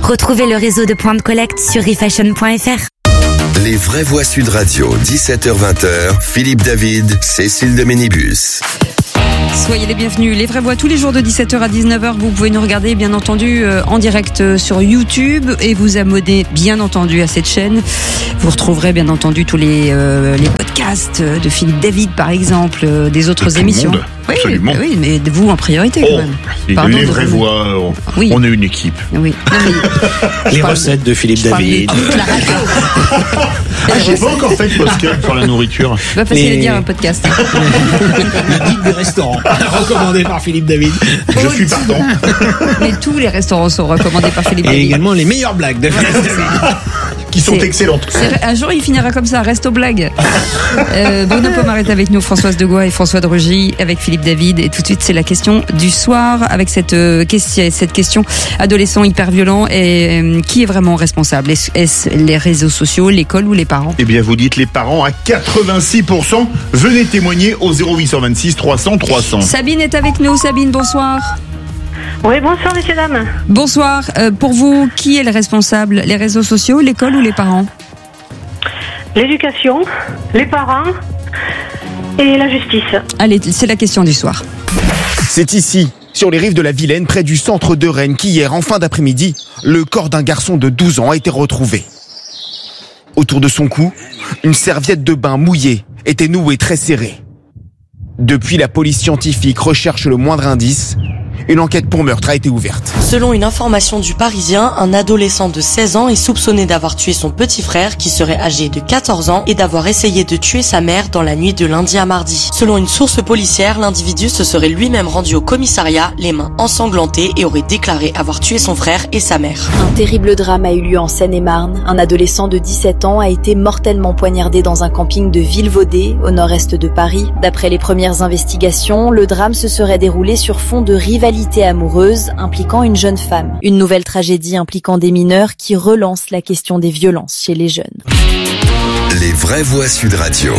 Retrouvez le réseau de points de collecte sur refashion.fr. Les vraies voix Sud Radio, 17h-20h, Philippe David, Cécile de Ménibus. Soyez les bienvenus. Les vraies voix tous les jours de 17h à 19h. Vous pouvez nous regarder bien entendu en direct sur YouTube et vous abonner bien entendu à cette chaîne. Vous retrouverez bien entendu tous les podcasts de Philippe David par exemple, des autres émissions. Oui, absolument. Oui, mais vous en priorité quand même. Pardon, les vraies voix, oui. On est une équipe. Oui. Non, mais, les recettes de Philippe David. La radio. J'ai pas encore fait de podcast sur la nourriture. Pas facile de dire un podcast. Le guide des restaurants, recommandé par Philippe David. Je suis partant. Mais tous les restaurants sont recommandés par Philippe David. Et également les meilleures blagues de Philippe David. Qui sont excellentes. Un jour, il finira comme ça, resto blague. Bruno Pomar est avec nous, Françoise Degois et François de Rugy avec Philippe David. Et tout de suite, c'est la question du soir avec cette question adolescent hyper violent. Et qui est vraiment responsable? Est-ce les réseaux sociaux, l'école ou les parents? Eh bien, vous dites les parents à 86%. Venez témoigner au 0826 300 300. Sabine est avec nous. Sabine, bonsoir. Oui, bonsoir, messieurs, dames. Bonsoir. Pour vous, qui est le responsable? Les réseaux sociaux, l'école ou les parents? L'éducation, les parents et la justice. Allez, c'est la question du soir. C'est ici, sur les rives de la Vilaine, près du centre de Rennes, qu'hier, en fin d'après-midi, le corps d'un garçon de 12 ans a été retrouvé. Autour de son cou, une serviette de bain mouillée était nouée très serrée. Depuis, la police scientifique recherche le moindre indice. Une enquête pour meurtre a été ouverte. Selon une information du Parisien, un adolescent de 16 ans est soupçonné d'avoir tué son petit frère qui serait âgé de 14 ans et d'avoir essayé de tuer sa mère dans la nuit de lundi à mardi. Selon une source policière, l'individu se serait lui-même rendu au commissariat, les mains ensanglantées et aurait déclaré avoir tué son frère et sa mère. Un terrible drame a eu lieu en Seine-et-Marne. Un adolescent de 17 ans a été mortellement poignardé dans un camping de Villevaudée, au nord-est de Paris. D'après les premières investigations, le drame se serait déroulé sur fond de rivalité amoureuse impliquant une jeune femme. Une nouvelle tragédie impliquant des mineurs qui relance la question des violences chez les jeunes. Les vraies voix Sud Radio.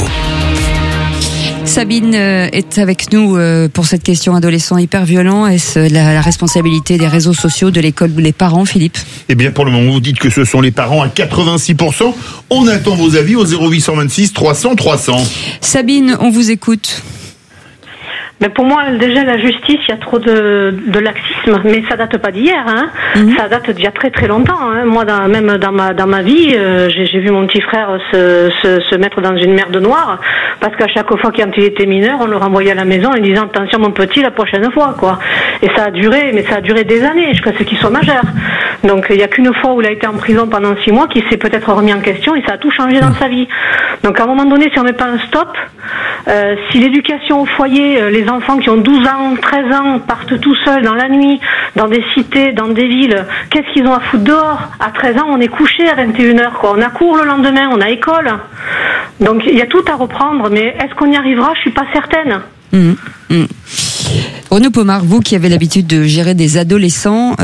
Sabine est avec nous pour cette question adolescent hyper violent. Est-ce la responsabilité des réseaux sociaux, de l'école ou les parents, Philippe? Eh bien, pour le moment, vous dites que ce sont les parents à 86%. On attend vos avis au 0826 300 300. Sabine, on vous écoute. Mais pour moi, déjà, la justice, il y a trop de laxisme, mais ça date pas d'hier, hein. Ça date d'il y a très très longtemps, hein. Moi, même dans ma vie, j'ai vu mon petit frère se mettre dans une merde noire, parce qu'à chaque fois qu'il était mineur, on le renvoyait à la maison en disant attention mon petit, la prochaine fois, quoi. Et ça a duré des années, jusqu'à ce qu'il soit majeur. Donc, il y a qu'une fois où il a été en prison pendant 6 mois, qu'il s'est peut-être remis en question, et ça a tout changé dans sa vie. Donc, à un moment donné, si on met pas un stop, si l'éducation au foyer, les enfants qui ont 12 ans, 13 ans, partent tout seuls dans la nuit, dans des cités, dans des villes, qu'est-ce qu'ils ont à foutre dehors? À 13 ans, on est couché à 21h, quoi. On a cours le lendemain, on a école. Donc, il y a tout à reprendre, mais est-ce qu'on y arrivera? Je suis pas certaine. Bruno Pomar, vous qui avez l'habitude de gérer des adolescents,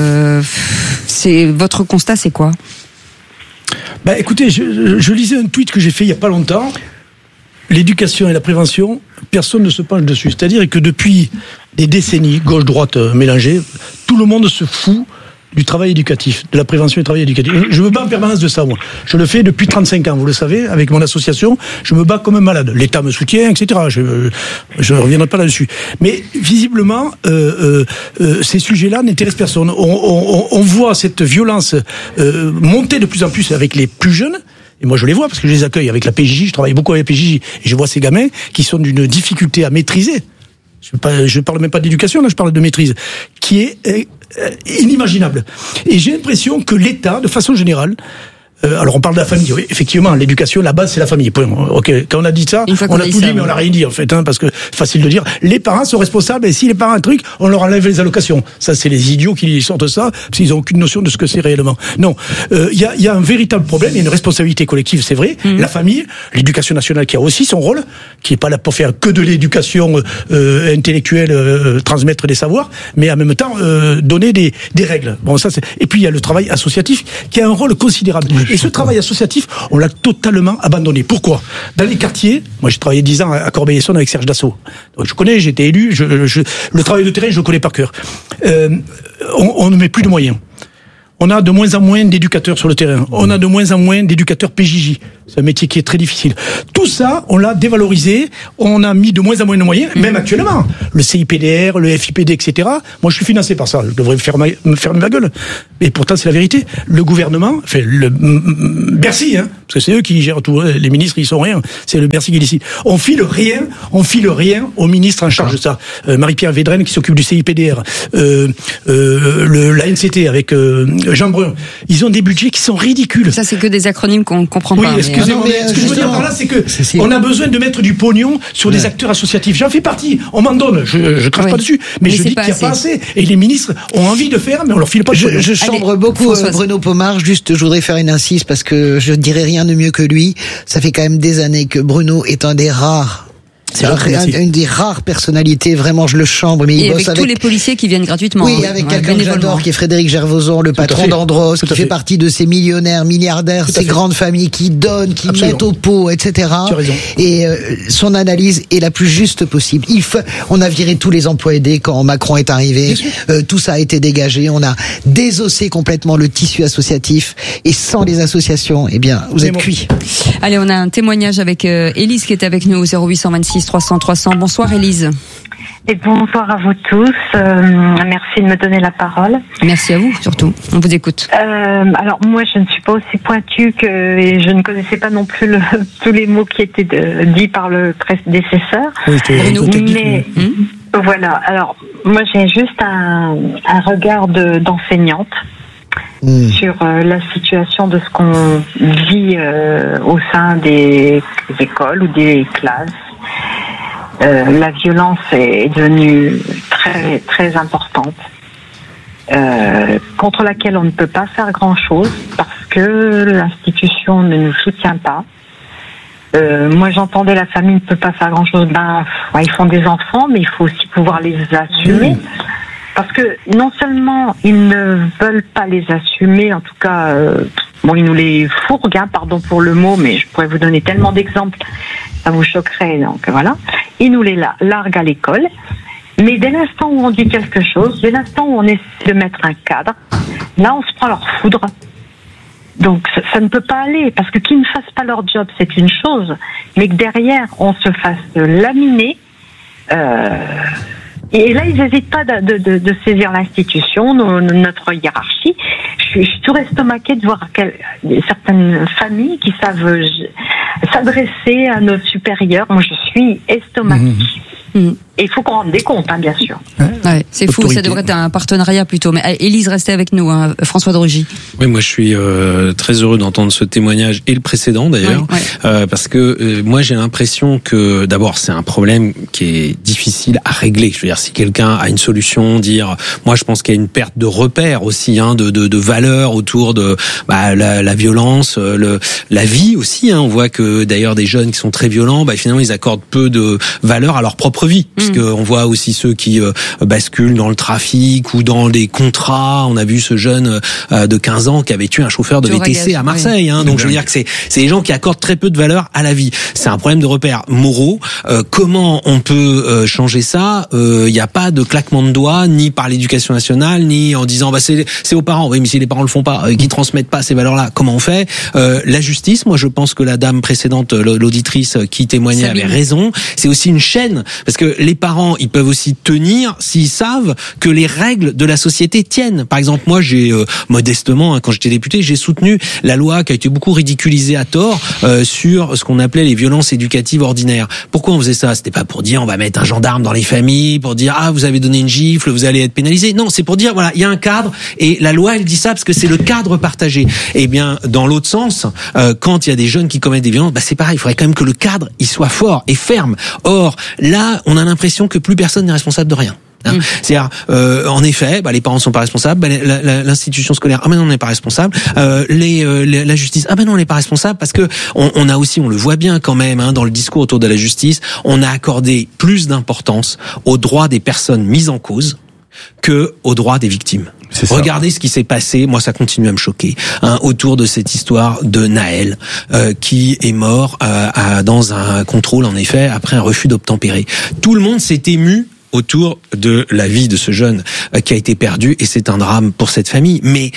votre constat, c'est quoi? Écoutez, je lisais un tweet que j'ai fait il y a pas longtemps. L'éducation et la prévention, personne ne se penche dessus. C'est-à-dire que depuis des décennies, gauche-droite mélangées, tout le monde se fout du travail éducatif, de la prévention et du travail éducatif. Je me bats en permanence de ça, moi. Je le fais depuis 35 ans, vous le savez, avec mon association. Je me bats comme un malade. L'État me soutient, etc. Je ne reviendrai pas là-dessus. Mais visiblement, ces sujets-là n'intéressent personne. On voit cette violence monter de plus en plus avec les plus jeunes. Et moi, je les vois parce que je les accueille avec la PJJ. Je travaille beaucoup avec la PJJ. Et je vois ces gamins qui sont d'une difficulté à maîtriser. Je parle même pas d'éducation, là, je parle de maîtrise, qui est inimaginable. Et j'ai l'impression que l'État, de façon générale, alors on parle de la famille, oui, effectivement, l'éducation, la base c'est la famille. Ok, quand on a dit ça, on a tout dit, mais on n'a rien dit en fait, parce que c'est facile de dire. Les parents sont responsables, et si les parents un truc, on leur enlève les allocations. Ça, c'est les idiots qui sortent ça, parce qu'ils n'ont aucune notion de ce que c'est réellement. Non, il y a un véritable problème, il y a une responsabilité collective, c'est vrai. La famille, l'éducation nationale qui a aussi son rôle, qui est pas là pour faire que de l'éducation intellectuelle, transmettre des savoirs, mais en même temps donner des règles. Bon, ça c'est. Et puis il y a le travail associatif qui a un rôle considérable. Et ce travail associatif, on l'a totalement abandonné. Pourquoi? Dans les quartiers, moi j'ai travaillé 10 ans à Corbeil-Essonnes avec Serge Dassault. Donc, je connais, j'ai été élu, le travail de terrain, je le connais par cœur. On ne met plus de moyens. On a de moins en moins d'éducateurs sur le terrain. On a de moins en moins d'éducateurs PJJ. C'est un métier qui est très difficile. Tout ça, on l'a dévalorisé. On a mis de moins en moins de moyens, même actuellement. Le CIPDR, le FIPD, etc. Moi, je suis financé par ça. Je devrais me fermer ma gueule. Mais pourtant, c'est la vérité. Le gouvernement, enfin, le Bercy, parce que c'est eux qui gèrent tout. Les ministres, ils sont rien. C'est le Bercy qui décide. On file rien au ministre en charge de ça. Marie-Pierre Védrenne qui s'occupe du CIPDR. l'ANCT avec Jean Brun. Ils ont des budgets qui sont ridicules. Ça, c'est que des acronymes qu'on comprend pas. Oui, excusez-moi, mais ce que je veux dire par là, c'est que on a besoin de mettre du pognon sur des acteurs associatifs. J'en fais partie. On m'en donne. Je crache pas dessus. Mais je dis qu'il n'y a pas assez. Et les ministres ont envie de faire, mais on leur file pas de pognon. Je chambre beaucoup Bruno Pomar. Juste, je voudrais faire une incise parce que je dirais rien de mieux que lui. Ça fait quand même des années que Bruno est un des rares. C'est une des rares personnalités, vraiment, je le chambre. Mais il bosse avec tous les policiers qui viennent gratuitement. Oui, avec quelqu'un que j'adore, qui est Frédéric Gervoson, le patron d'Andros, qui fait partie de ces millionnaires, milliardaires, ces grandes familles qui donnent, qui mettent au pot, etc. Et son analyse est la plus juste possible. On a viré tous les emplois aidés quand Macron est arrivé. Tout ça a été dégagé. On a désossé complètement le tissu associatif. Et sans les associations, eh bien, vous êtes cuits. Allez, on a un témoignage avec Élise qui est avec nous au 0826 300 300. Bonsoir Élise. Et bonsoir à vous tous. Merci de me donner la parole. Merci à vous surtout. On vous écoute. Alors moi, je ne suis pas aussi pointue et je ne connaissais pas non plus tous les mots qui étaient dits par le prédécesseur. Oui, mais voilà. Alors moi, j'ai juste un regard d'enseignante. Sur la situation de ce qu'on vit au sein des écoles ou des classes. La violence est devenue très très importante, contre laquelle on ne peut pas faire grand-chose parce que l'institution ne nous soutient pas. Moi, j'entendais la famille ne peut pas faire grand-chose. Ils font des enfants, mais il faut aussi pouvoir les assumer. Parce que non seulement ils ne veulent pas les assumer, en tout cas, ils nous les fourguent, pardon pour le mot, mais je pourrais vous donner tellement d'exemples, ça vous choquerait, donc voilà. Ils nous les larguent à l'école, mais dès l'instant où on dit quelque chose, dès l'instant où on essaie de mettre un cadre, là on se prend leur foudre. Donc ça ne peut pas aller, parce que qu'ils ne fassent pas leur job, c'est une chose, mais que derrière on se fasse laminer, et là, ils n'hésitent pas de saisir l'institution, notre hiérarchie. Je suis tout estomaquée de voir certaines familles qui savent s'adresser à nos supérieurs. Moi, je suis estomaquée. Et il faut qu'on rende des comptes, bien sûr. Ouais, c'est fou, ça devrait être un partenariat plutôt. Mais Élise, restez avec nous, François de Rugy. Oui, moi je suis très heureux d'entendre ce témoignage et le précédent d'ailleurs, parce que moi j'ai l'impression que d'abord c'est un problème qui est difficile à régler. Je veux dire, si quelqu'un a une solution, moi je pense qu'il y a une perte de repères aussi, de valeurs autour de la violence, la vie aussi. On voit que d'ailleurs des jeunes qui sont très violents, finalement ils accordent peu de valeur à leur propre vie. Parce qu'on voit aussi ceux qui basculent dans le trafic ou dans des contrats. On a vu ce jeune de 15 ans qui avait tué un chauffeur de VTC à Marseille. Donc je veux dire que c'est des gens qui accordent très peu de valeur à la vie. C'est un problème de repères moraux. Comment on peut changer ça? Il n'y a pas de claquement de doigts, ni par l'éducation nationale, ni en disant c'est aux parents. Oui, mais si les parents le font pas, qui transmettent pas ces valeurs-là, comment on fait? La justice, moi je pense que la dame précédente, l'auditrice qui témoignait, avait raison. C'est aussi une chaîne, parce que les parents, ils peuvent aussi tenir s'ils savent que les règles de la société tiennent. Par exemple, moi, j'ai modestement, quand j'étais député, j'ai soutenu la loi qui a été beaucoup ridiculisée à tort sur ce qu'on appelait les violences éducatives ordinaires. Pourquoi on faisait ça? C'était pas pour dire on va mettre un gendarme dans les familles, pour dire vous avez donné une gifle, vous allez être pénalisé. Non, c'est pour dire voilà, il y a un cadre et la loi elle dit ça parce que c'est le cadre partagé. Eh bien, dans l'autre sens, quand il y a des jeunes qui commettent des violences, c'est pareil. Il faudrait quand même que le cadre il soit fort et ferme. Or là, on a l'impression que plus personne n'est responsable de rien. C'est-à-dire, en effet, les parents sont pas responsables, l'institution scolaire, mais non, on n'est pas responsable, la justice, mais non, on n'est pas responsable, parce que on a aussi, on le voit bien quand même, dans le discours autour de la justice, on a accordé plus d'importance aux droits des personnes mises en cause que aux droits des victimes. Regardez ce qui s'est passé, moi ça continue à me choquer, autour de cette histoire de Naël qui est mort dans un contrôle, en effet, après un refus d'obtempérer. Tout le monde s'est ému autour de la vie de ce jeune qui a été perdu, et c'est un drame pour cette famille. Mais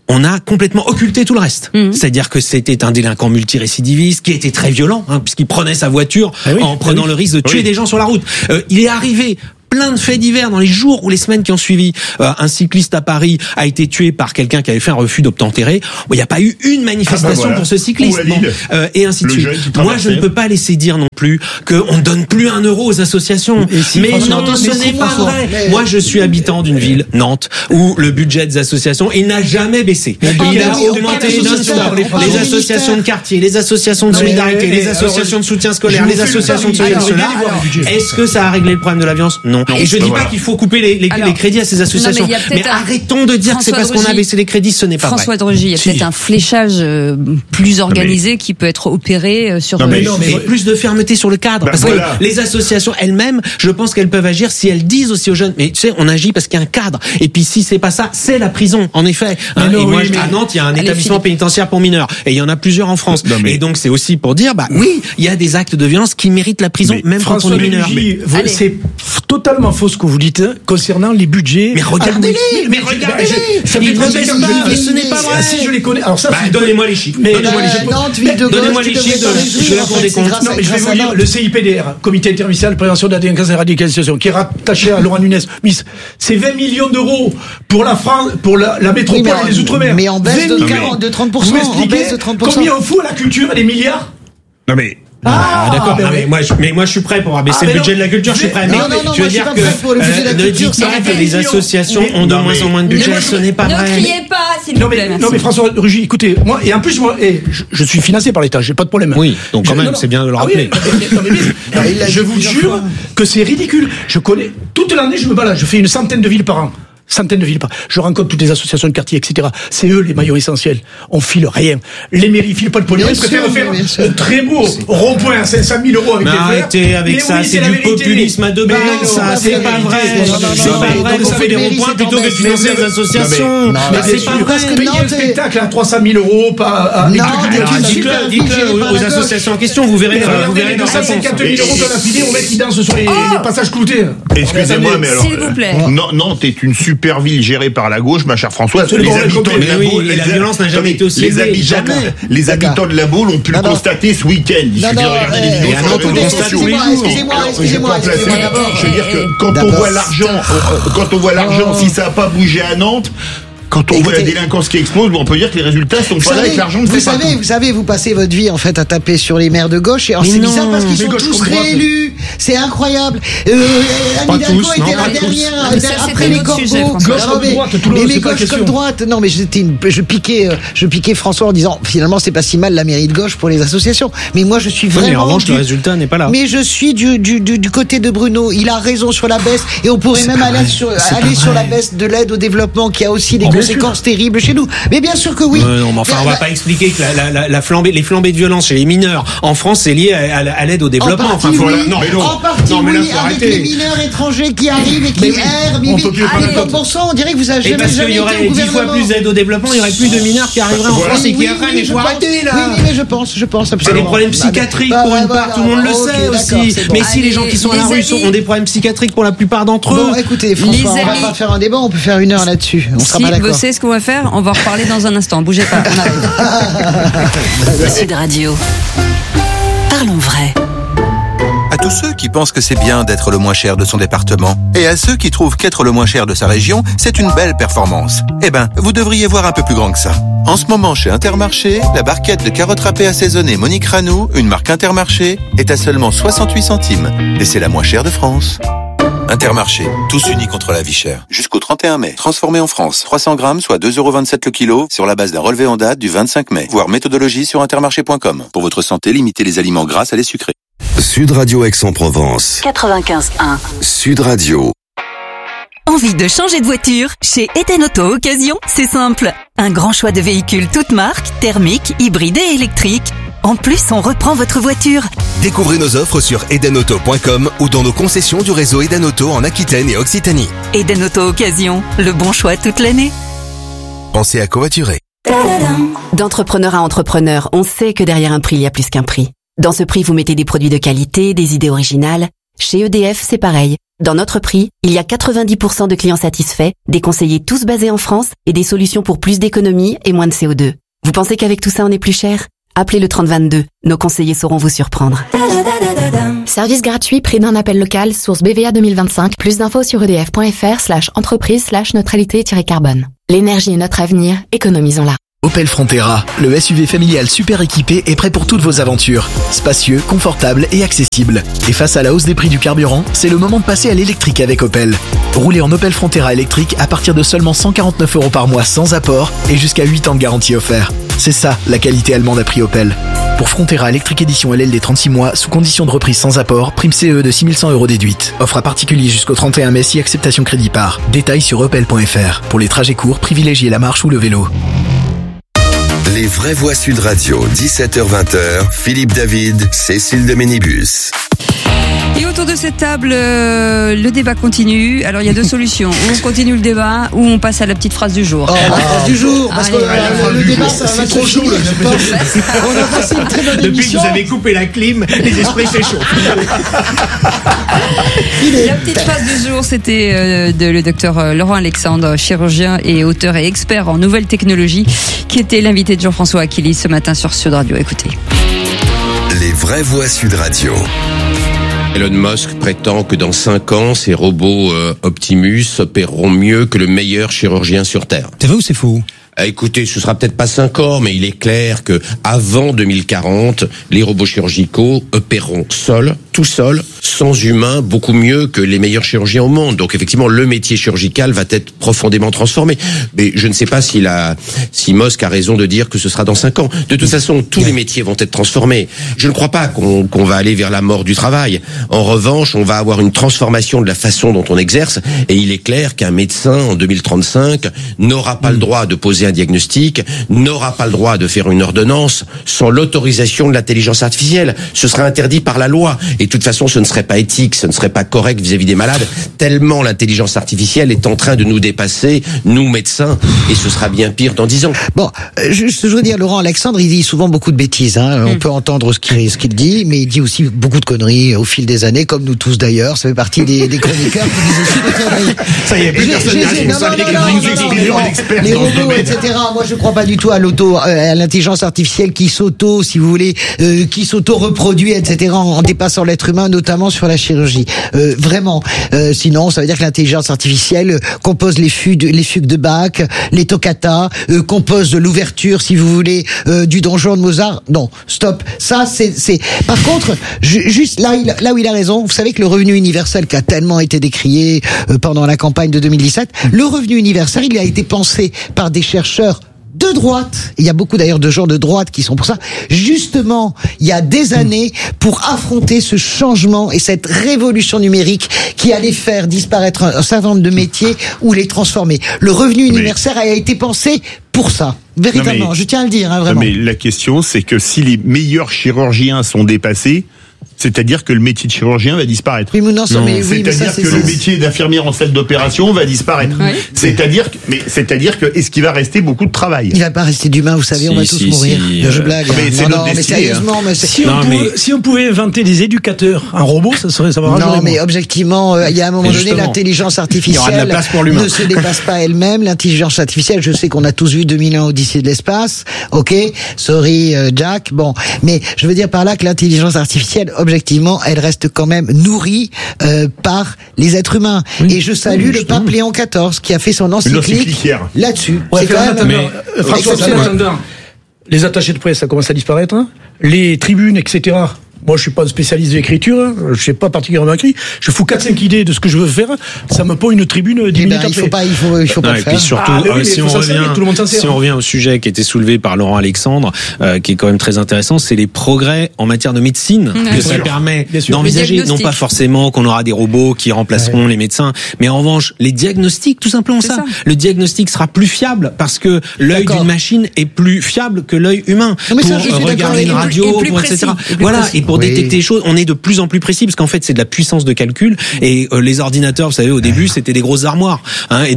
on a complètement occulté tout le reste. C'est-à-dire que c'était un délinquant multirécidiviste qui était très violent, puisqu'il prenait sa voiture en prenant le risque de tuer des gens sur la route. Il est arrivé plein de faits divers dans les jours ou les semaines qui ont suivi. Un cycliste à Paris a été tué par quelqu'un qui avait fait un refus d'obtempérer. Il n'y a pas eu une manifestation pour ce cycliste. Et ainsi de suite. Moi, je ne peux pas laisser dire non plus qu'on ne donne plus 1 euro aux associations. Mais non, ce n'est pas vrai. Moi, je suis habitant d'une ville, Nantes, où le budget des associations, il n'a jamais baissé. Il a augmenté non-stop. Les associations de quartier, les associations de solidarité, les associations de soutien scolaire, les associations de solidarité. Est-ce que ça a réglé le problème de la violence? Non. Et je dis pas qu'il faut couper les crédits à ces associations. Mais arrêtons de dire que c'est parce qu'on a baissé les crédits, ce n'est pas vrai. François Drogy, il y a peut-être un fléchage plus organisé qui peut être opéré sur... Mais plus de fermeté sur le cadre. Parce que les associations elles-mêmes, je pense qu'elles peuvent agir si elles disent aussi aux jeunes, mais tu sais, on agit parce qu'il y a un cadre. Et puis si c'est pas ça, c'est la prison, en effet. Et moi, à Nantes, il y a un établissement pénitentiaire pour mineurs. Et il y en a plusieurs en France. Et donc c'est aussi pour dire, oui, il y a des actes de violence qui méritent la prison, même quand on est mineur. C'est totalement faux ce que vous dites concernant les budgets. Mais regardez-les, ça ils ne baissent pas, mais ce n'est pas vrai. Si je les connais, alors ça, donnez-moi les chiffres. Donnez-moi les chiffres de la Cour des comptes. Non, mais je vais vous dire, le CIPDR, Comité interministériel de prévention de la délinquance et de la radicalisation, qui est rattaché à Laurent Nunez, c'est 20 millions d'euros pour la France, pour la métropole et les Outre-mer. Mais en baisse de 30%. Vous m'expliquez combien on fout à la culture et les milliards? Non mais... d'accord. Mais moi je suis prêt pour abaisser le budget de la culture. Je suis prêt. Mais je veux dire que ne dites pas que les associations ont de moins en moins de budget. Ce n'est pas vrai. Ne criez pas, s'il vous plaît. Non mais François Rugy, écoutez, moi et en plus je suis financé par l'État. J'ai pas de problème. Oui. Donc quand même, c'est bien de le rappeler. Je vous jure que c'est ridicule. Je connais toute l'année, je me balade. Je fais une centaine de villes par an. Je rencontre toutes les associations de quartier, etc. C'est eux les maillons essentiels. On file rien. Les mairies filent pas le pognon. Ils préfèrent faire un très beau rond-point à 500 000 euros avec des verres. Arrêtez avec ça, c'est du populisme à deux balles, ça. C'est pas vrai. C'est pas vrai qu'on fait des ronds-points plutôt que de financer les associations. Mais c'est pas vrai. Payer un spectacle à 300 000 euros, pas... Dites-le aux associations en question, vous verrez dans sa 50 000 euros qu'on a filé au mec qui danse sur les passages cloutés. Excusez-moi, mais alors... S'il vous plaît. Nantes est une super ville gérée par la gauche, ma chère Françoise. Les habitants de la Baule, la violence n'a jamais été aussi élevée. Les habitants de la Baule ont pu le constater ce week-end. Il suffit de regarder les vidéos sur les réseaux sociaux. Excusez-moi. Je veux dire que quand on voit l'argent, si ça n'a pas bougé à Nantes, quand on voit la délinquance qui explose, on peut dire que les résultats sont pas là avec l'argent de vous savez, vous passez votre vie en fait à taper sur les maires de gauche et c'est bizarre parce qu'ils sont tous réélus. C'est incroyable. Anne Hidalgo était la dernière après les corbeaux. Mais gauche comme droite. Non, mais je piquais François en disant finalement c'est pas si mal la mairie de gauche pour les associations. Mais moi je suis vraiment. Mais en revanche le résultat n'est pas là. Mais je suis du côté de Bruno. Il a raison sur la baisse et on pourrait même aller sur la baisse de l'aide au développement qui a aussi des conséquences terribles chez nous. Mais bien sûr que oui. Non, mais enfin, on va pas expliquer que les flambées de violence chez les mineurs en France, c'est lié à l'aide au développement. En partie, oui, avec les mineurs étrangers qui arrivent et qui errent. On dirait que vous avez jamais été au gouvernement. Et parce qu'il y aurait 10 fois plus d'aide au développement, il y aurait plus de mineurs qui arriveraient en France et qui erreraient. Mais faut arrêter là. Oui, mais je pense absolument. C'est des problèmes psychiatriques pour une part, tout le monde le sait aussi. Mais si les gens qui sont à la rue ont des problèmes psychiatriques pour la plupart d'entre eux. Bon, écoutez, François, on va pas faire un débat, on peut faire 1 heure là-dessus. On sera pas d'accord. Vous savez ce qu'on va faire? On va en reparler dans un instant. Bougez pas, on arrive. Sud Radio. Parlons vrai. À tous ceux qui pensent que c'est bien d'être le moins cher de son département, et à ceux qui trouvent qu'être le moins cher de sa région, c'est une belle performance. Eh ben, vous devriez voir un peu plus grand que ça. En ce moment, chez Intermarché, la barquette de carottes râpées assaisonnées Monique Ranou, une marque Intermarché, est à seulement 68 centimes. Et c'est la moins chère de France. Intermarché, tous unis contre la vie chère. Jusqu'au 31 mai. Transformé en France. 300 grammes, soit 2,27 € le kilo, sur la base d'un relevé en date du 25 mai. Voir méthodologie sur intermarché.com. Pour votre santé, limitez les aliments gras à les sucrés. Sud Radio Aix-en-Provence. 95.1. Sud Radio. Envie de changer de voiture? Chez Eden Auto Occasion, c'est simple. Un grand choix de véhicules toutes marques, thermiques, hybrides et électriques. En plus, on reprend votre voiture. Découvrez nos offres sur edenauto.com ou dans nos concessions du réseau Eden Auto en Aquitaine et Occitanie. Eden Auto Occasion, le bon choix toute l'année. Pensez à covoiturer. D'entrepreneur à entrepreneur, on sait que derrière un prix, il y a plus qu'un prix. Dans ce prix, vous mettez des produits de qualité, des idées originales. Chez EDF, c'est pareil. Dans notre prix, il y a 90% de clients satisfaits, des conseillers tous basés en France et des solutions pour plus d'économie et moins de CO2. Vous pensez qu'avec tout ça on est plus cher ? Appelez le 3022, nos conseillers sauront vous surprendre. Service gratuit, prix d'un appel local, source BVA 2025. Plus d'infos sur edf.fr/entreprise/neutralité-carbone. L'énergie est notre avenir, économisons-la. Opel Frontera, le SUV familial super équipé est prêt pour toutes vos aventures. Spacieux, confortable et accessible. Et face à la hausse des prix du carburant, c'est le moment de passer à l'électrique avec Opel. Roulez en Opel Frontera électrique à partir de seulement 149 € par mois sans apport et jusqu'à 8 ans de garantie offert. C'est ça, la qualité allemande à prix Opel. Pour Frontera électrique édition LLD 36 mois, sous condition de reprise sans apport, prime CE de 6100 € déduite. Offre à particulier jusqu'au 31 mai si acceptation crédit par. Détails sur opel.fr. Pour les trajets courts, privilégiez la marche ou le vélo. Les vraies voix Sud Radio, 17h-20h, Philippe David, Cécile de Ménibus. Et autour de cette table, le débat continue. Alors il y a deux solutions. On continue le débat ou on passe à la petite phrase du jour. La phrase du jour, parce que le débat, ça va trop chaud. On a passé une très bonne émission. Depuis que vous avez coupé la clim, les esprits s'échauffent. La petite phrase du jour, c'était le docteur Laurent Alexandre, chirurgien et auteur et expert en nouvelles technologies, qui était l'invité de Jean-François Achilles ce matin sur Sud Radio. Écoutez. Les vraies voix Sud Radio. Elon Musk prétend que dans 5 ans, ces robots Optimus opéreront mieux que le meilleur chirurgien sur Terre. C'est vrai ou c'est faux ? Écoutez, ce sera peut-être pas 5 ans, mais il est clair que avant 2040, les robots chirurgicaux opéreront seuls, tout seuls, sans humains, beaucoup mieux que les meilleurs chirurgiens au monde. Donc effectivement, le métier chirurgical va être profondément transformé. Mais je ne sais pas si Musk a raison de dire que ce sera dans 5 ans. De toute façon, tous les métiers vont être transformés. Je ne crois pas qu'on va aller vers la mort du travail. En revanche, on va avoir une transformation de la façon dont on exerce. Et il est clair qu'un médecin, en 2035, n'aura pas le droit de poser un diagnostic, n'aura pas le droit de faire une ordonnance sans l'autorisation de l'intelligence artificielle. Ce sera interdit par la loi. Et de toute façon, ce ne serait pas éthique, ce ne serait pas correct vis-à-vis des malades, tellement l'intelligence artificielle est en train de nous dépasser, nous médecins, et ce sera bien pire dans 10 ans. Bon, je veux dire, Laurent Alexandre, il dit souvent beaucoup de bêtises. On peut entendre ce qu'il dit, mais il dit aussi beaucoup de conneries au fil des années, comme nous tous d'ailleurs. Ça fait partie des chroniqueurs qui disent aussi des conneries. Ça y est, plus personne n'est responsable. Les robots, etc. Moi, je crois pas du tout à l'intelligence artificielle qui s'auto-reproduit, etc. en dépassant l'être humain, notamment sur la chirurgie. Vraiment. Sinon, ça veut dire que l'intelligence artificielle compose les fugues de Bach, les toccatas, compose l'ouverture, si vous voulez, du Donjon de Mozart. Non, stop. Ça, c'est. Par contre, juste là où il a raison, vous savez que le revenu universel qui a tellement été décrié pendant la campagne de 2017, le revenu universel, il a été pensé par des chercheurs de droite, il y a beaucoup d'ailleurs de gens de droite qui sont pour ça, justement, il y a des années pour affronter ce changement et cette révolution numérique qui allait faire disparaître un certain nombre de métiers ou les transformer. Le revenu universel a été pensé pour ça. Véritablement, je tiens à le dire, vraiment. Mais la question, c'est que si les meilleurs chirurgiens sont dépassés, c'est-à-dire que le métier de chirurgien va disparaître. Oui, c'est-à-dire que le métier d'infirmière en salle d'opération va disparaître. Oui. C'est-à-dire que est-ce qu'il va rester beaucoup de travail ? Il va pas rester d'humain, vous savez, on va tous mourir. Je blague. Mais sérieusement, si on pouvait inventer des éducateurs, un robot, ça va rajeunir. Non, mais objectivement, il y a un moment donné, l'intelligence artificielle ne se dépasse pas elle-même. L'intelligence artificielle, je sais qu'on a tous vu 2001 Odyssée de l'espace. Ok, sorry Jack. Bon, mais je veux dire par là que l'intelligence artificielle, objectivement, elle reste quand même nourrie par les êtres humains. Oui. Et je salue le pape Léon XIV qui a fait son encyclique là-dessus. C'est quand même François, les attachés de presse, ça commence à disparaître. Les tribunes, etc. Moi, je suis pas un spécialiste de l'écriture, je sais pas particulièrement écrit. Je fous 4-5 idées de ce que je veux faire, ça me pond une tribune 10 minutes après. Il faut pas le faire. Et puis surtout, si on revient au sujet qui a été soulevé par Laurent Alexandre, qui est quand même très intéressant, c'est les progrès en matière de médecine que ça permet d'envisager. Non pas forcément qu'on aura des robots qui remplaceront les médecins, mais en revanche, les diagnostics, tout simplement ça. Le diagnostic sera plus fiable parce que l'œil d'une machine est plus fiable que l'œil humain pour regarder une radio, etc. Voilà. Et pour détecter les choses, on est de plus en plus précis parce qu'en fait, c'est de la puissance de calcul et les ordinateurs, vous savez, au début, c'était des grosses armoires, et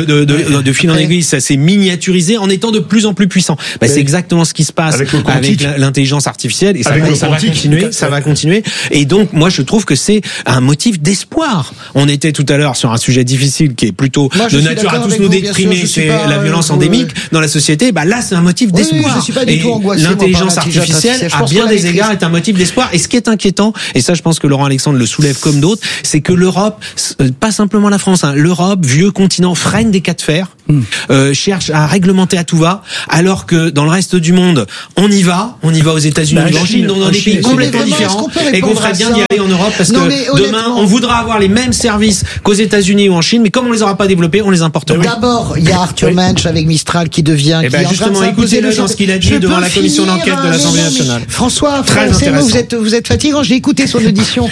de fil en aiguille, ça s'est miniaturisé en étant de plus en plus puissant. C'est exactement ce qui se passe avec l'intelligence artificielle et ça va continuer. Et donc, moi, je trouve que c'est un motif d'espoir. On était tout à l'heure sur un sujet difficile qui est plutôt de nature à tous nous déprimer, c'est la violence endémique dans la société. Là, c'est un motif d'espoir. Je suis pas du tout angoissé, l'intelligence artificielle, à bien des égards, est un motif d'espoir. Et ce qui est inquiétant, et ça, je pense que Laurent Alexandre le soulève comme d'autres, c'est que l'Europe, pas simplement la France, l'Europe, vieux continent, freine des cas de fer, cherche à réglementer à tout va, alors que dans le reste du monde, on y va aux États-Unis, en Chine, dans des pays complètement différents, et qu'on ferait bien d'y aller en Europe parce que demain, on voudra avoir les mêmes services qu'aux États-Unis ou en Chine, mais comme on les aura pas développés, on les importera. D'abord, il y a Arthur Mensch avec Mistral qui devient. Justement, écoutez-le dans ce qu'il a dit devant la commission d'enquête de l'Assemblée nationale. François, vous êtes fatigant. J'ai écouté son audition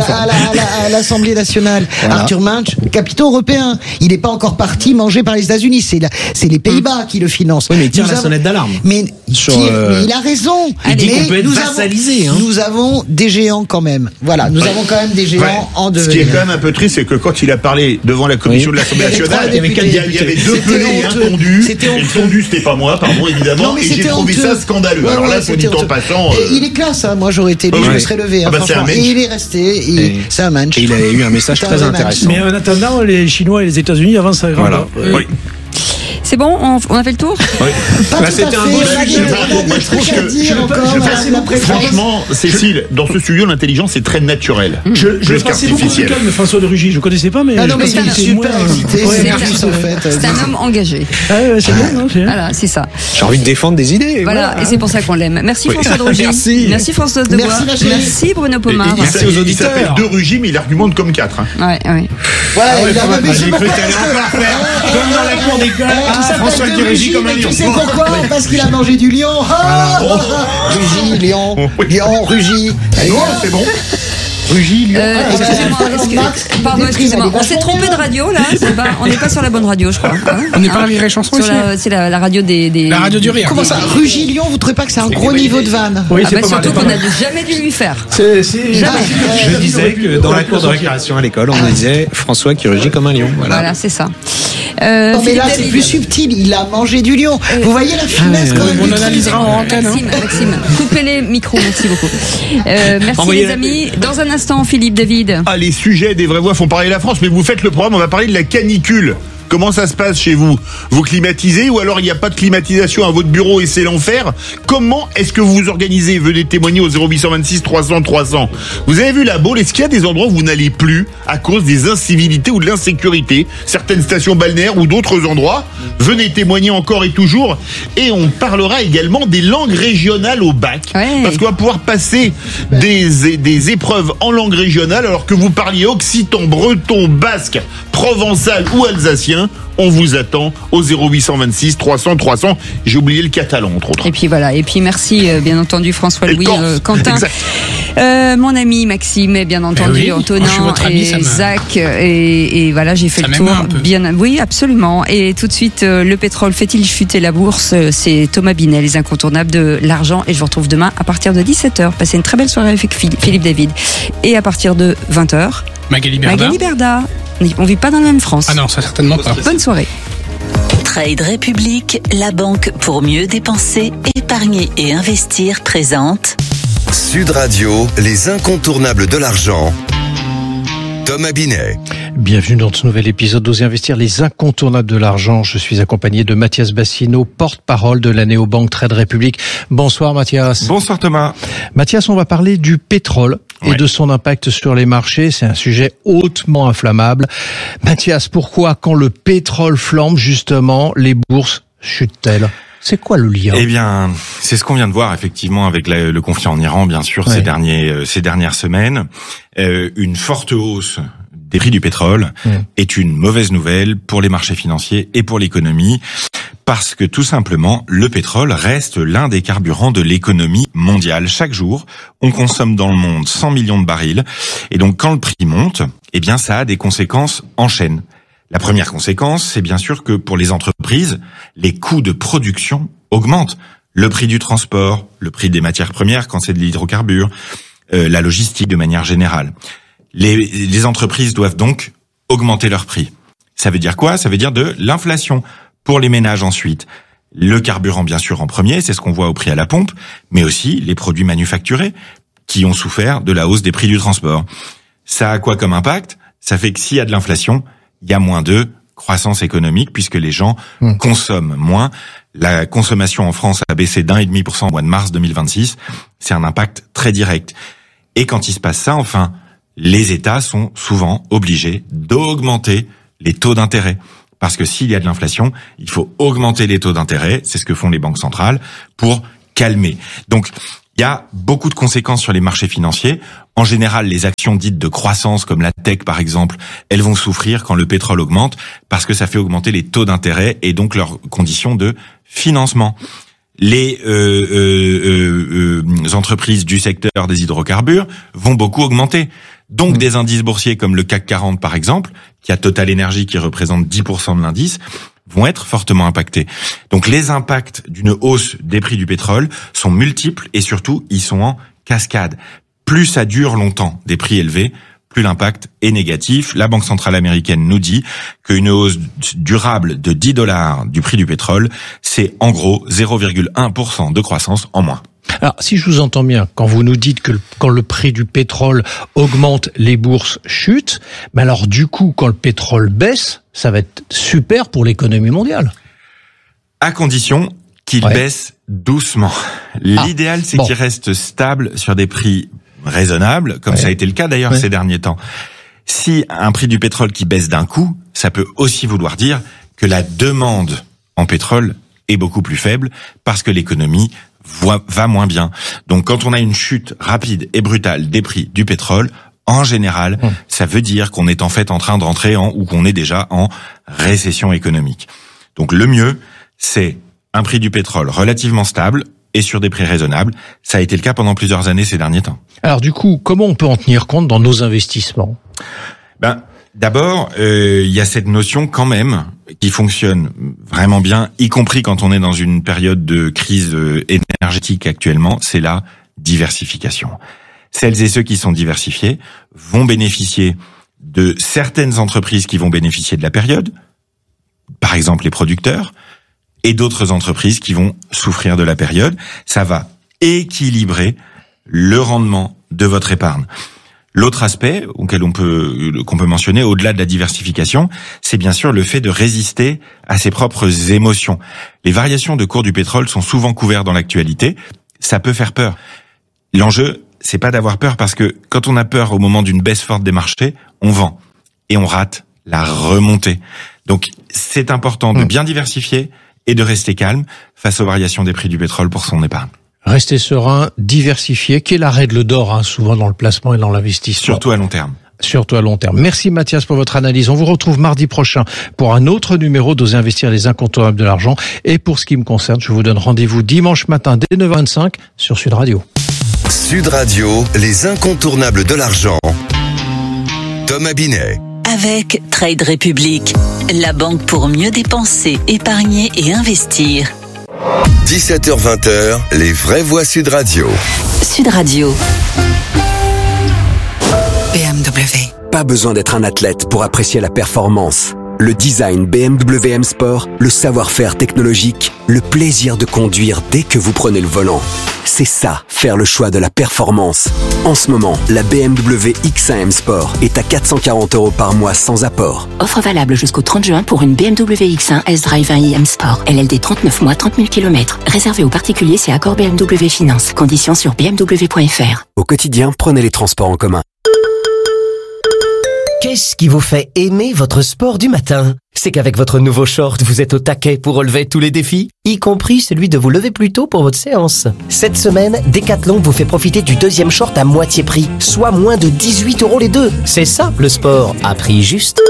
à l'Assemblée nationale. Arthur Mensch, capitaux européens. Il n'est pas encore parti manger par les États-Unis. C'est les Pays-Bas qui le financent. Oui, mais il tire la sonnette d'alarme. Mais il a raison. Il dit qu'on peut être vassalisé. Nous avons des géants quand même. Voilà, nous avons quand même des géants en devenir. Ce qui est quand même un peu triste, c'est que quand il a parlé devant la commission de l'Assemblée nationale, il y avait deux pelés et un tondu. Et le tondu, c'était pas moi, pardon, évidemment. Et j'ai trouvé ça scandaleux. Alors là, soit dit en passant. Il est classe, moi j'aurais été lui, je me serais levé. Et il est resté. C'est un manche. Et il a eu un message très intéressant. Mais en attendant, les Chinois et les États-Unis avancent à grandeur. C'est bon, on a fait le tour. C'était un beau sujet. Moi, je trouve que franchement, Cécile, dans ce studio, l'intelligence est très naturelle. Je passais beaucoup de calme, François de Rugy. Je connaissais pas, mais c'est un super invité. C'est un homme engagé. C'est bien, voilà, c'est ça. J'ai envie de défendre des idées. Voilà, et c'est pour ça qu'on l'aime. Merci François de Rugy. Merci Françoise de Bois. Merci Bruno Pomar. Merci aux auditeurs. Il s'appelle 2 Rugy, mais il argumente comme 4. Ouais. Voilà, j'ai cru que t'allais encore faire comme dans la cour d'école. François qui rugit comme un lion. Tu sais pourquoi? Parce qu'il a mangé du lion. Rugit, lion, rugit. Allez, c'est bon. Rugis, Lyon. Excusez-moi. On s'est trompé de radio, là. On n'est pas sur la bonne radio, je crois. On n'est pas la Rire et Chanson ici. C'est la radio des. La radio du rire. Comment ça? Rugis, Lyon, vous trouvez pas que c'est un gros niveau de vanne? Oui, c'est surtout qu'on n'a jamais dû lui faire. Jamais. Je disais que dans la cour de récréation à l'école, on disait François qui rugit comme un lion. Voilà, c'est ça. Non, mais là, c'est plus subtil. Il a mangé du lion. Vous voyez la finesse quand même. On analysera en antenne. Maxime, coupez les micros. Merci beaucoup. Merci les amis. Dans un instant, Philippe David. Les sujets des vraies voix font parler la France, mais vous faites le programme, on va parler de la canicule. Comment ça se passe chez vous? Vous climatisez ou alors il n'y a pas de climatisation à votre bureau et c'est l'enfer? Comment est-ce que vous vous organisez? Venez témoigner au 0826 300 300. Vous avez vu la Baule? Est-ce qu'il y a des endroits où vous n'allez plus à cause des incivilités ou de l'insécurité? Certaines stations balnéaires ou d'autres endroits? Venez témoigner encore et toujours. Et on parlera également des langues régionales au bac. Parce qu'on va pouvoir passer des épreuves en langue régionale alors que vous parliez occitan, breton, basque, provençal ou alsacien. On vous attend au 0826 300 300. J'ai oublié le catalan, entre autres. Et puis voilà. Et puis merci, bien entendu, François-Louis, Quentin, mon ami Maxime, et bien entendu, Antonin et Zach. Et voilà, j'ai fait le tour. Oui, absolument. Et tout de suite, le pétrole fait-il chuter la bourse? C'est Thomas Binet, les incontournables de l'argent. Et je vous retrouve demain à partir de 17h. Passez une très belle soirée avec Philippe David. Et à partir de 20h, Magali Berda. On vit pas dans la même France. Ah non, ça certainement pas. Bonne soirée. Trade République, la banque pour mieux dépenser, épargner et investir présente Sud Radio, les incontournables de l'argent. Thomas Binet. Bienvenue dans ce nouvel épisode d'Oser Investir, les incontournables de l'argent. Je suis accompagné de Mathias Bassino, porte-parole de la néobanque Trade République. Bonsoir Mathias. Bonsoir Thomas. Mathias, on va parler du pétrole et de son impact sur les marchés. C'est un sujet hautement inflammable. Mathias, pourquoi quand le pétrole flambe justement, les bourses chutent-elles? C'est quoi le lien? Eh bien, c'est ce qu'on vient de voir effectivement avec le conflit en Iran, bien sûr, ces dernières semaines. Une forte hausse des prix du pétrole est une mauvaise nouvelle pour les marchés financiers et pour l'économie, parce que tout simplement, le pétrole reste l'un des carburants de l'économie mondiale. Chaque jour, on consomme dans le monde 100 millions de barils, et donc quand le prix monte, eh bien ça a des conséquences en chaîne. La première conséquence, c'est bien sûr que pour les entreprises, les coûts de production augmentent. Le prix du transport, le prix des matières premières quand c'est de l'hydrocarbure, la logistique de manière générale. Les entreprises doivent donc augmenter leurs prix. Ça veut dire quoi? Ça veut dire de l'inflation pour les ménages ensuite. Le carburant, bien sûr, en premier, c'est ce qu'on voit au prix à la pompe, mais aussi les produits manufacturés qui ont souffert de la hausse des prix du transport. Ça a quoi comme impact? Ça fait que s'il y a de l'inflation, il y a moins de croissance économique puisque les gens consomment moins. La consommation en France a baissé d'1,5% au mois de mars 2026. C'est un impact très direct. Et quand il se passe ça, enfin, les États sont souvent obligés d'augmenter les taux d'intérêt. Parce que s'il y a de l'inflation, il faut augmenter les taux d'intérêt. C'est ce que font les banques centrales pour calmer. Donc, il y a beaucoup de conséquences sur les marchés financiers. En général, les actions dites de croissance, comme la tech par exemple, elles vont souffrir quand le pétrole augmente, parce que ça fait augmenter les taux d'intérêt et donc leurs conditions de financement. Les entreprises du secteur des hydrocarbures vont beaucoup augmenter. Donc des indices boursiers comme le CAC 40 par exemple, qui a Total Energy qui représente 10% de l'indice, vont être fortement impactés. Donc les impacts d'une hausse des prix du pétrole sont multiples et surtout ils sont en cascade. Plus ça dure longtemps, des prix élevés, plus l'impact est négatif. La Banque centrale américaine nous dit qu'une hausse durable de $10 du prix du pétrole, c'est en gros 0,1% de croissance en moins. Alors, si je vous entends bien, quand vous nous dites que quand le prix du pétrole augmente, les bourses chutent, mais alors du coup, quand le pétrole baisse, ça va être super pour l'économie mondiale. À condition qu'il baisse doucement. L'idéal, c'est qu'il reste stable sur des prix raisonnables, comme ça a été le cas d'ailleurs ces derniers temps. Si un prix du pétrole qui baisse d'un coup, ça peut aussi vouloir dire que la demande en pétrole est beaucoup plus faible parce que l'économie va moins bien. Donc quand on a une chute rapide et brutale des prix du pétrole, en général, ça veut dire qu'on est en fait en train de rentrer ou qu'on est déjà en récession économique. Donc le mieux, c'est un prix du pétrole relativement stable et sur des prix raisonnables. Ça a été le cas pendant plusieurs années ces derniers temps. Alors du coup, comment on peut en tenir compte dans nos investissements? D'abord, il y a cette notion quand même qui fonctionne vraiment bien, y compris quand on est dans une période de crise énergétique actuellement, c'est la diversification. Celles et ceux qui sont diversifiés vont bénéficier de certaines entreprises qui vont bénéficier de la période, par exemple les producteurs, et d'autres entreprises qui vont souffrir de la période. Ça va équilibrer le rendement de votre épargne. L'autre aspect qu'on peut mentionner au-delà de la diversification, c'est bien sûr le fait de résister à ses propres émotions. Les variations de cours du pétrole sont souvent couvertes dans l'actualité. Ça peut faire peur. L'enjeu, c'est pas d'avoir peur parce que quand on a peur au moment d'une baisse forte des marchés, on vend et on rate la remontée. Donc, c'est important de bien diversifier et de rester calme face aux variations des prix du pétrole pour son épargne. Rester serein, diversifier, qui est la règle d'or, souvent dans le placement et dans l'investissement. Surtout à long terme. Surtout à long terme. Merci Mathias pour votre analyse. On vous retrouve mardi prochain pour un autre numéro d'Oser investir les incontournables de l'argent. Et pour ce qui me concerne, je vous donne rendez-vous dimanche matin dès 9h25 sur Sud Radio. Sud Radio, les incontournables de l'argent. Thomas Binet. Avec Trade Republic, la banque pour mieux dépenser, épargner et investir. 17h-20h, les vraies voix Sud Radio. Sud Radio. BMW. Pas besoin d'être un athlète pour apprécier la performance. Le design BMW M Sport, le savoir-faire technologique, le plaisir de conduire dès que vous prenez le volant. C'est ça, faire le choix de la performance. En ce moment, la BMW X1 M Sport est à 440 € par mois sans apport. Offre valable jusqu'au 30 juin pour une BMW X1 S-Drive 1i M Sport. LLD 39 mois, 30 000 km. Réservé aux particuliers, c'est accord BMW Finance. Conditions sur bmw.fr. Au quotidien, prenez les transports en commun. Qu'est-ce qui vous fait aimer votre sport du matin? C'est qu'avec votre nouveau short, vous êtes au taquet pour relever tous les défis, y compris celui de vous lever plus tôt pour votre séance. Cette semaine, Decathlon vous fait profiter du deuxième short à moitié prix, soit moins de 18 € les deux. C'est ça, le sport, à prix juste.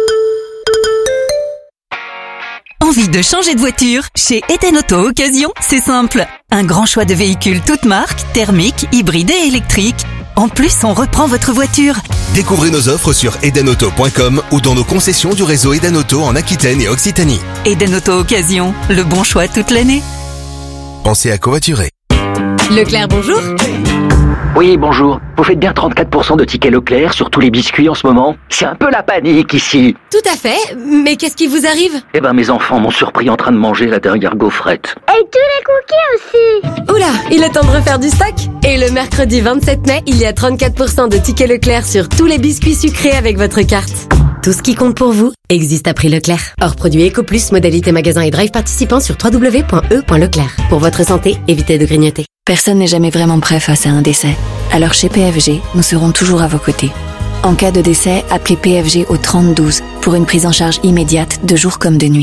Envie de changer de voiture? Chez Eden Auto Occasion, c'est simple. Un grand choix de véhicules toutes marques, thermiques, hybrides et électriques. En plus, on reprend votre voiture. Découvrez nos offres sur edenauto.com ou dans nos concessions du réseau Eden Auto en Aquitaine et Occitanie. Eden Auto Occasion, le bon choix toute l'année. Pensez à covoiturer. Leclerc, bonjour. Oui, bonjour. Vous faites bien 34% de tickets Leclerc sur tous les biscuits en ce moment? C'est un peu la panique ici. Tout à fait. Mais qu'est-ce qui vous arrive? Eh ben, mes enfants m'ont surpris en train de manger la dernière gaufrette. Et tous les cookies aussi. Oula, il est temps de refaire du stock. Et le mercredi 27 mai, il y a 34% de tickets Leclerc sur tous les biscuits sucrés avec votre carte. Tout ce qui compte pour vous existe à prix Leclerc. Hors produit EcoPlus, modalité magasin et drive participant sur www.e.leclerc. Pour votre santé, évitez de grignoter. Personne n'est jamais vraiment prêt face à un décès. Alors chez PFG, nous serons toujours à vos côtés. En cas de décès, appelez PFG au 3012 pour une prise en charge immédiate de jour comme de nuit.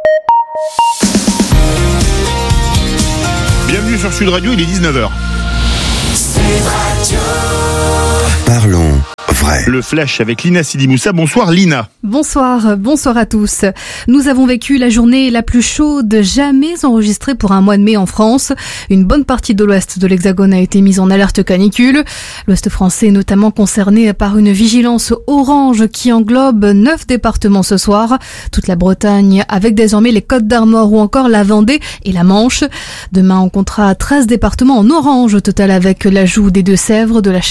Bienvenue sur Sud Radio, il est 19h. Sud Radio. Parlons vrai. Le flash avec Lina Sidi-Moussa. Bonsoir Lina. Bonsoir à tous. Nous avons vécu la journée la plus chaude jamais enregistrée pour un mois de mai en France. Une bonne partie de l'ouest de l'Hexagone a été mise en alerte canicule. L'ouest français est notamment concerné par une vigilance orange qui englobe 9 départements ce soir. Toute la Bretagne avec désormais les Côtes-d'Armor ou encore la Vendée et la Manche. Demain, on comptera 13 départements en orange au total avec l'ajout des Deux-Sèvres, de la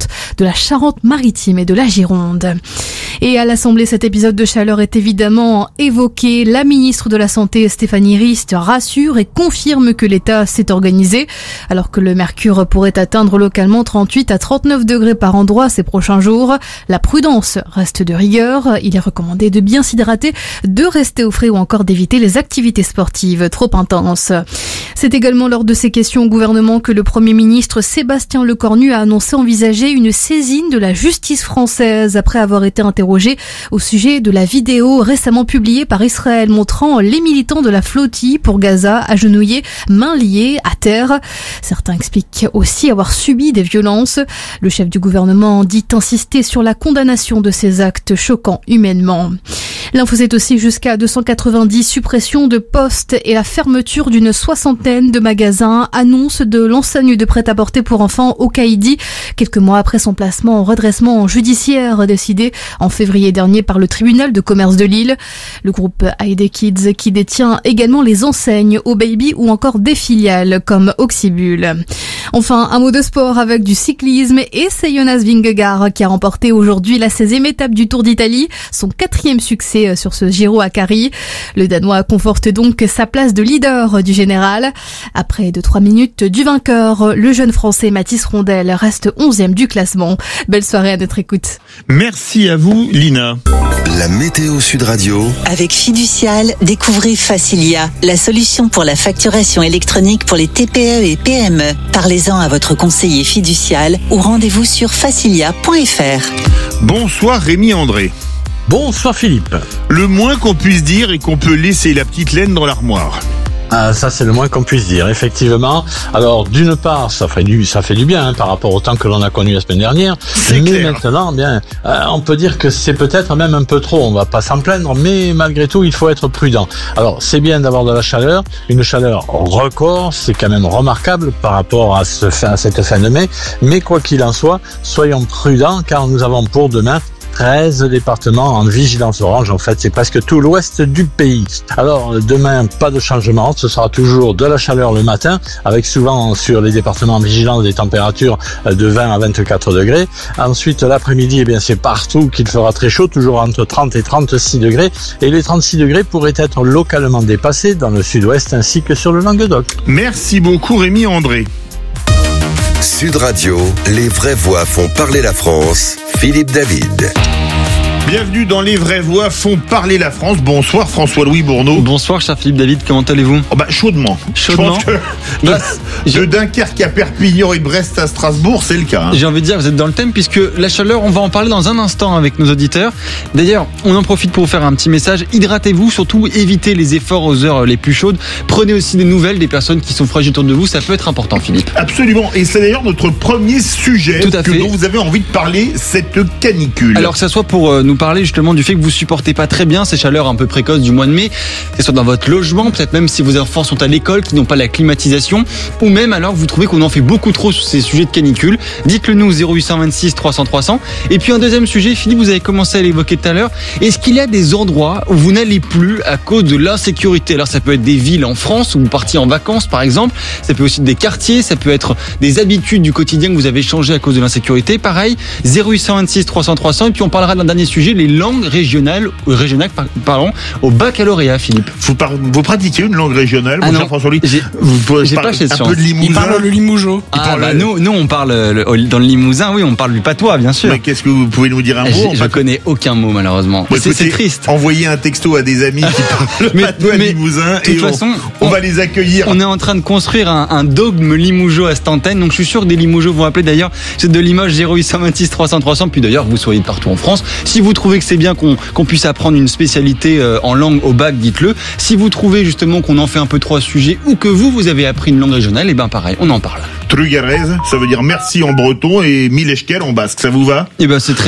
Charente-Maritime et de la Gironde. Et à l'Assemblée, cet épisode de chaleur est évidemment évoqué. La ministre de la Santé, Stéphanie Rist, rassure et confirme que l'État s'est organisé. Alors que le mercure pourrait atteindre localement 38 à 39 degrés par endroit ces prochains jours, la prudence reste de rigueur. Il est recommandé de bien s'hydrater, de rester au frais ou encore d'éviter les activités sportives trop intenses. C'est également lors de ces questions au gouvernement que le Premier ministre Sébastien Lecornu a annoncé envisager une saisine de la justice française après avoir été interrogé au sujet de la vidéo récemment publiée par Israël montrant les militants de la flottille pour Gaza agenouillés, mains liées, à terre. Certains expliquent aussi avoir subi des violences. Le chef du gouvernement dit insister sur la condamnation de ces actes choquants humainement. L'info, c'est aussi jusqu'à 290 suppressions de postes et la fermeture d'une soixantaine de magasins, annonce de l'enseigne de prêt-à-porter pour enfants Okaïdi, quelques mois après son placement en redressement judiciaire décidé en février dernier par le tribunal de commerce de Lille. Le groupe ID Kids qui détient également les enseignes au Baby ou encore des filiales comme Oxybul. Enfin, un mot de sport avec du cyclisme et c'est Jonas Vingegaard qui a remporté aujourd'hui la 16e étape du Tour d'Italie, son 4e succès sur ce Giro à Cari. Le Danois conforte donc sa place de leader du général. Après 2-3 minutes du vainqueur, le jeune français Mathis Rondel reste 11e du classement. Belle soirée à notre écoute. Merci à vous, Lina. La météo Sud Radio. Avec Fiducial, découvrez Facilia, la solution pour la facturation électronique pour les TPE et PME. Parlez-en à votre conseiller Fiducial ou rendez-vous sur facilia.fr. Bonsoir Rémi André. Bonsoir Philippe. Le moins qu'on puisse dire est qu'on peut laisser la petite laine dans l'armoire. Ah, ça c'est le moins qu'on puisse dire, effectivement. Alors d'une part, ça fait du bien par rapport au temps que l'on a connu la semaine dernière. Mais clair. Maintenant, on peut dire que c'est peut-être même un peu trop. On va pas s'en plaindre, mais malgré tout, il faut être prudent. Alors c'est bien d'avoir de la chaleur, une chaleur record, c'est quand même remarquable par rapport à cette fin de mai. Mais quoi qu'il en soit, soyons prudents car nous avons pour demain 13 départements en vigilance orange. En fait, c'est presque tout l'ouest du pays. Alors, demain, pas de changement. Ce sera toujours de la chaleur le matin, avec souvent sur les départements en vigilance des températures de 20 à 24 degrés. Ensuite, l'après-midi, c'est partout qu'il fera très chaud, toujours entre 30 et 36 degrés. Et les 36 degrés pourraient être localement dépassés dans le sud-ouest ainsi que sur le Languedoc. Merci beaucoup, Rémi André. Sud Radio, les vraies voix font parler la France. Philippe David. Bienvenue dans Les vraies voix font parler la France. Bonsoir François-Louis Bourneau. Bonsoir cher Philippe David, comment allez-vous ? Chaudement. Je pense que de Dunkerque à Perpignan et de Brest à Strasbourg, c'est le cas. J'ai envie de dire, vous êtes dans le thème puisque la chaleur, on va en parler dans un instant avec nos auditeurs. D'ailleurs, on en profite pour vous faire un petit message. Hydratez-vous, surtout évitez les efforts aux heures les plus chaudes. Prenez aussi des nouvelles des personnes qui sont fragiles autour de vous, ça peut être important Philippe. Absolument, et c'est d'ailleurs notre premier sujet dont vous avez envie de parler, cette canicule. Alors que ça soit pour nous parler justement du fait que vous supportez pas très bien ces chaleurs un peu précoces du mois de mai, que ce soit dans votre logement, peut-être même si vos enfants sont à l'école, qui n'ont pas la climatisation, ou même alors vous trouvez qu'on en fait beaucoup trop sur ces sujets de canicule. Dites-le nous 0826 300 300. Et puis un deuxième sujet, Philippe, vous avez commencé à l'évoquer tout à l'heure. Est-ce qu'il y a des endroits où vous n'allez plus à cause de l'insécurité? Alors ça peut être des villes en France où vous partiez en vacances par exemple, ça peut aussi être des quartiers, ça peut être des habitudes du quotidien que vous avez changées à cause de l'insécurité. Pareil, 0826 300 300. Et puis on parlera d'un dernier sujet, les langues régionales au baccalauréat, Philippe. Vous pratiquez une langue régionale, mon cher François-Louis? J'ai pas cette chance. Un peu de Limousin. Il parle le Limougeot. Nous on parle dans le Limousin, oui, on parle du patois, bien sûr. Mais qu'est-ce que vous pouvez nous dire un mot? Je connais aucun mot malheureusement. Bon, c'est triste. Envoyez un texto à des amis qui parlent le patois limousin et on va les accueillir. On est en train de construire un dogme limougeot à cette antenne, donc je suis sûr que des Limougeaux vont appeler. D'ailleurs, c'est de Limoges 0826 300 300. Puis d'ailleurs, vous soyez de partout en France. Si vous trouvez que c'est bien qu'on puisse apprendre une spécialité en langue au bac, dites-le. Si vous trouvez justement qu'on en fait un peu trop à ce sujet ou que vous avez appris une langue régionale, et ben pareil, on en parle. Trugarez, ça veut dire merci en breton et Mileshkel en basque. Ça vous va? Et ben c'est très